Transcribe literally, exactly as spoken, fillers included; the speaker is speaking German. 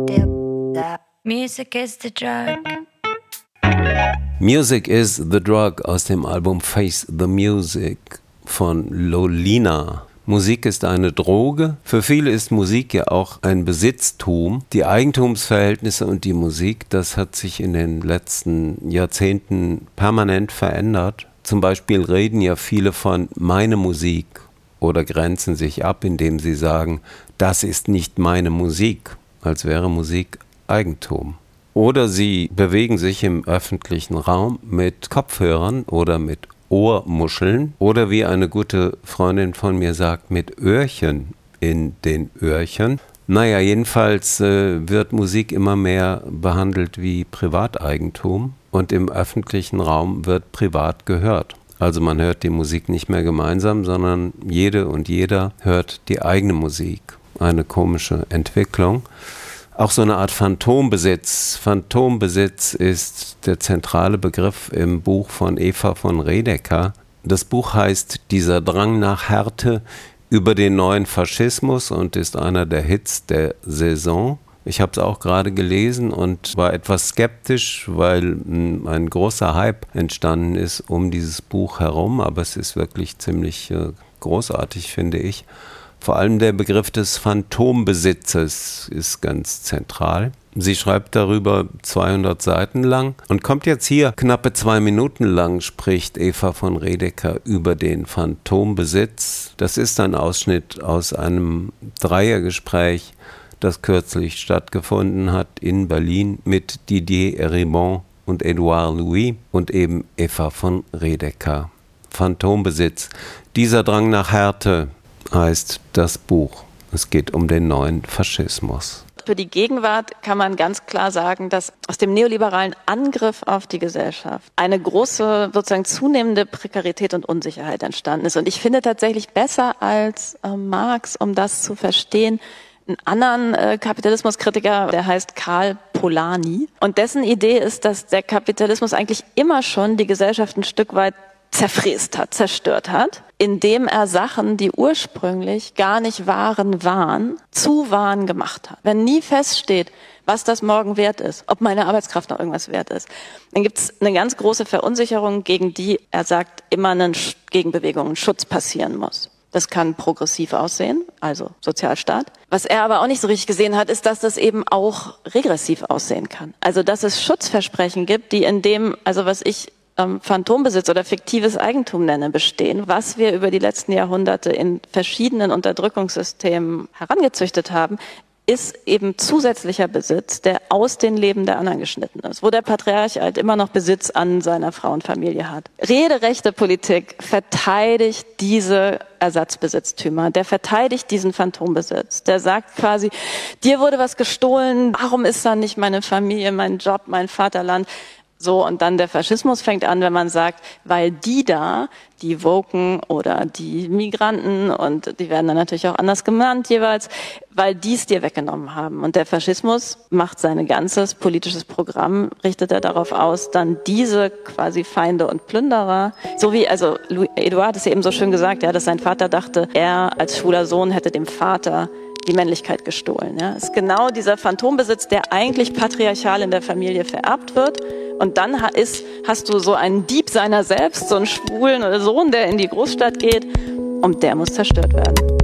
Music is the drug. Music is the Drug aus dem Album Face the Music von Lolina. Musik ist eine Droge. Für viele ist Musik ja auch ein Besitztum. Die Eigentumsverhältnisse und die Musik, das hat sich in den letzten Jahrzehnten permanent verändert. Zum Beispiel reden ja viele von meine Musik oder grenzen sich ab, indem sie sagen, das ist nicht meine Musik, als wäre Musik Eigentum. Oder sie bewegen sich im öffentlichen Raum mit Kopfhörern oder mit Ohrmuscheln oder wie eine gute Freundin von mir sagt, mit Öhrchen in den Öhrchen. Naja, jedenfalls äh, wird Musik immer mehr behandelt wie Privateigentum und im öffentlichen Raum wird privat gehört. Also man hört die Musik nicht mehr gemeinsam, sondern jede und jeder hört die eigene Musik. Eine komische Entwicklung. Auch so eine Art Phantombesitz. Phantombesitz ist der zentrale Begriff im Buch von Eva von Redeker. Das Buch heißt Dieser Drang nach Härte über den neuen Faschismus und ist einer der Hits der Saison. Ich habe es auch gerade gelesen und war etwas skeptisch, weil ein großer Hype entstanden ist um dieses Buch herum, aber es ist wirklich ziemlich äh, großartig, finde ich. Vor allem der Begriff des Phantombesitzes ist ganz zentral. Sie schreibt darüber zweihundert Seiten lang und kommt jetzt hier knappe zwei Minuten lang, spricht Eva von Redeker über den Phantombesitz. Das ist ein Ausschnitt aus einem Dreiergespräch, das kürzlich stattgefunden hat in Berlin mit Didier Eribon und Edouard Louis und eben Eva von Redeker. Phantombesitz. Dieser Drang nach Härte heißt das Buch. Es geht um den neuen Faschismus. Für die Gegenwart kann man ganz klar sagen, dass aus dem neoliberalen Angriff auf die Gesellschaft eine große, sozusagen zunehmende Prekarität und Unsicherheit entstanden ist. Und ich finde tatsächlich besser als äh, Marx, um das zu verstehen, einen anderen äh, Kapitalismuskritiker, der heißt Karl Polanyi. Und dessen Idee ist, dass der Kapitalismus eigentlich immer schon die Gesellschaft ein Stück weit zerfräst hat, zerstört hat, indem er Sachen, die ursprünglich gar nicht waren, waren, zu Waren gemacht hat. Wenn nie feststeht, was das morgen wert ist, ob meine Arbeitskraft noch irgendwas wert ist, dann gibt es eine ganz große Verunsicherung, gegen die, er sagt, immer eine Gegenbewegung, ein Schutz passieren muss. Das kann progressiv aussehen, also Sozialstaat. Was er aber auch nicht so richtig gesehen hat, ist, dass das eben auch regressiv aussehen kann. Also dass es Schutzversprechen gibt, die in dem, also was ich Phantombesitz oder fiktives Eigentum nenne, bestehen, was wir über die letzten Jahrhunderte in verschiedenen Unterdrückungssystemen herangezüchtet haben, ist eben zusätzlicher Besitz, der aus den Leben der anderen geschnitten ist, wo der Patriarch halt immer noch Besitz an seiner Frau und Familie hat. Rederechte Politik verteidigt diese Ersatzbesitztümer, der verteidigt diesen Phantombesitz, der sagt quasi, dir wurde was gestohlen, warum ist dann nicht meine Familie, mein Job, mein Vaterland? So, und dann der Faschismus fängt an, wenn man sagt, weil die da, die Woken oder die Migranten, und die werden dann natürlich auch anders genannt jeweils, weil die es dir weggenommen haben. Und der Faschismus macht sein ganzes politisches Programm, richtet er darauf aus, dann diese quasi Feinde und Plünderer, so wie, also Eduard hat es ja eben so schön gesagt, ja, dass sein Vater dachte, er als schwuler Sohn hätte dem Vater die Männlichkeit gestohlen. Ja. Es ist genau dieser Phantombesitz, der eigentlich patriarchal in der Familie vererbt wird. Und dann ist, hast du so einen Dieb seiner selbst, so einen schwulen Sohn, der in die Großstadt geht, und der muss zerstört werden.